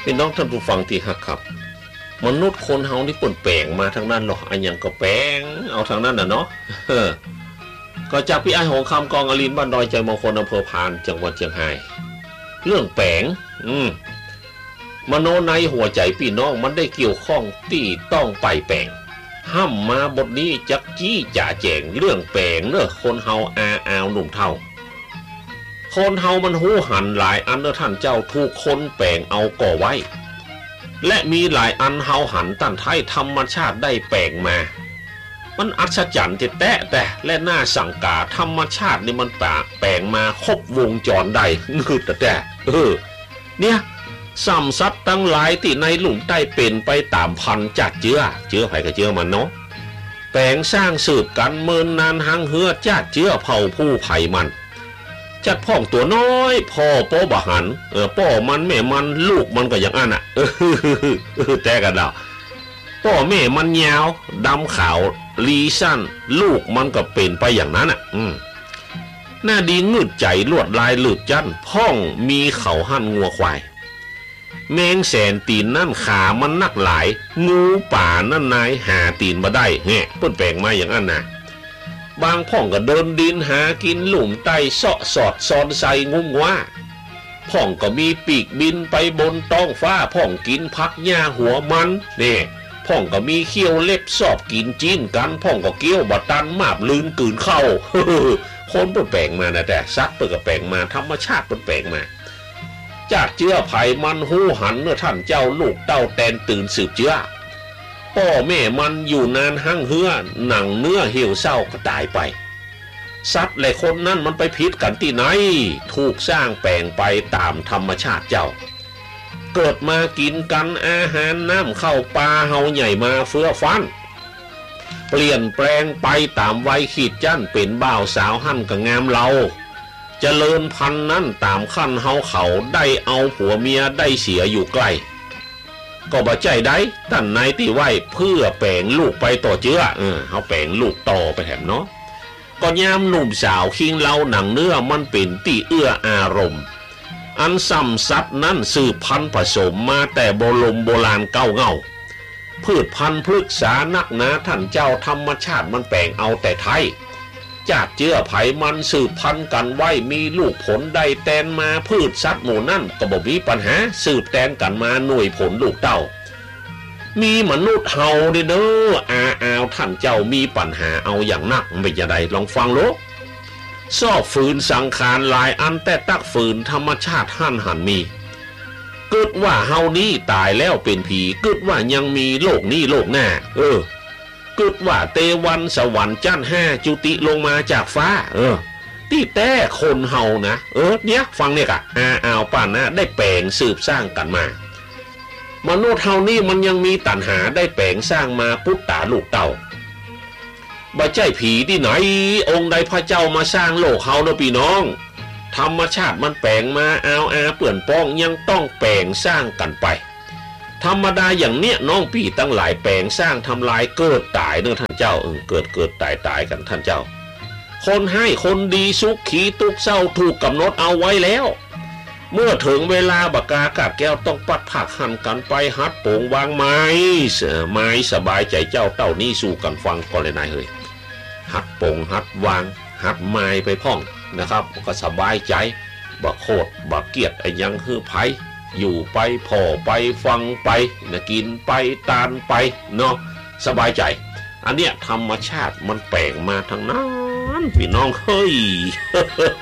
พี่น้องท่านผู้ฟังที่ฮักครับมนุษย์คนเฮานี่ป่นแปลงมาทางนั้นหรอกอันยังก็แปลงเอาทางนั้นน่ะเนาะก็จากพี่ไอหงคำกองอลินบ้านดอยใจมงคลอำเภอพานจังหวัดเชียงรายเรื่องแปลงมโนในหัวใจพี่น้องมันได้เกี่ยวข้องที่ต้องไปแปลงห้ามมาบทนี้จักจี้จ่าแจงเรื่องแปลงเนอะคนเฮาอาวหนุ่มเท่าคนเฮามันหูหันหลายอันเนอะท่านเจ้าถูกคนแปลงเอาก่อไว้และมีหลายอันเฮาหันตั้นไทยธรรมชาติได้แปลงมามันอัศจรรย์แต่และน่าสังกาธรรมชาตินี่มันแปลงมาครบวงจรได้งึดแต่เนี่ยสัมซัดตั้งหลายที่ในหลุมใต้เป็นไปตามพันจัดเจือไผกับเจือมันเนาะแปลงสร้างสืบกันเมินนานหังเหือจัดเจือเผ่าผู้ไผ่มันจัดพ่องตัวน้อยพ่อป้อบะหันป้อมันแม่มันลูกมันก็อย่างอันแต่กันแล้วป้อแม่มันยาวดำขาวลีสั้นลูกมันก็เป็นไปอย่างนั้นหน้าดีงึดใจลวดลายหลืบจันพ่องมีเขาหั่นงัวควายแมงแสนตีนนั่นขามันนักหลายงูป่านั่นนายหาตีนมาได้เปิ้นแปลงมาอย่างนั้นนะบางพ่องก็เดินดินหากินหลุมไตเสาะสอดซอนใส่งุ้มว่าพ่องก็มีปีกบินไปบนท้องฟ้าพ่องกินพักหญ้าหัวมันนี่พ่องก็มีเขี้ยวเล็บสอบกินจีนกันพ่องก็เกี้ยวบัดตันมาบลืนกืนเข้าคนเปิ้นแปลงมานะแต่ซักเปิ้นก็แปลงมาธรรมชาติเปิ้นแปลงมาจากเจือไผ่มันหูหันเมื่อท่านเจ้าลูกเต้าแตนตื่นสืบเจือพ่อแม่มันอยู่นานหั่งเหือหนังเนื้อเหี่ยวเศร้าก็ตายไปสัตว์และคนนั้นมันไปพิษกันที่ไหนถูกสร้างแปลงไปตามธรรมชาติเจ้าเกิดมากินกันอาหารน้ำเข้าปลาเฮาใหญ่มาเฟื่อฟันเปลี่ยนแปลงไปตามวัยขีดจั่นเป็นบ่าวสาวหั่นกับงามเราเจริญพันธุ์นั้นตามขั้นเฮาเขาได้เอาผัวเมียได้เสียอยู่ใกล้ก็บ่ใจได้ตั้นในที่ไว้เพื่อแปลงลูกไปต่อเจือเฮาแปลงลูกต่อไปแถมเนาะก็ยามหนุ่มสาวคิงเล่าหนังเนื้อมันเป็นที่เอื้ออารมณ์อันซ้ำซัดนั้นสืบพันธุ์ผสมมาแต่โบราณเก่าเง่าพืชพันธุ์พฤกษานักนะท่านเจ้าธรรมชาติมันแปลงเอาแต่ไทยจากเจือไผ่มันสืบพันธุ์กันไว้มีลูกผลได้แตนมาพืชสัตว์หมู่นั่นก็บ่มีปัญหาสืบแตนกันมาหน่วยผลลูกเต้ามีมนุษย์เฮาเด้อเอาท่านเจ้ามีปัญหาเอาอย่างนักไม่จะได้ลองฟังโลกซอกฝืนสังขารหลายอันแต่ตักฝืนธรรมชาติหันมีเกิดว่าเฮานี้ตายแล้วเป็นผีเกิดว่ายังมีโลกนี้โลกหน้าเกิดว่าเตวันสวรรค์จันทร์5จุติลงมาจากฟ้าที่แต่คนเฮานะเนี่ยฟังเนี่ยกะเอาป่านนะได้แปลงสืบสร้างกันมามนุษย์เฮานี่มันยังมีตัณหาได้แปลงสร้างมาพุทธาลูกเต่าบ่ใช่ผีที่ไหนองค์ใดพระเจ้ามาสร้างโลกเฮาเด้อพี่น้องธรรมชาติมันแปลงมาเปื่อนป้องยังต้องแปลงสร้างกันไปธรรมดาอย่างเนี้ยน้องพี่ตั้งหลายแปลงสร้างทำลายเกิดตายเนอะท่านเจ้าเกิดตายกันท่านเจ้าคนให้คนดีสุขขีทุกเศร้าถูกกำหนดเอาไว้แล้วเมื่อถึงเวลาบกากาดแก้วต้องปัดผักหั่นกันไปฮัดโป่งวางไม้สบายใจเจ้าเต้านี่สู่กันฟังก็เลยนายเฮ้ยฮัดโป่งฮัดวางฮัดไม้ไปพ่องนะครับก็สบายใจบ่โคตรบ่เกียดไอ้ยังคือไผอยู่ไปพ่อไปฟังไปนะกินไปตานไปเนาะสบายใจอันเนี้ยธรรมชาติมันแปลงมาทั้งนั้นพี่น้องเฮ้ย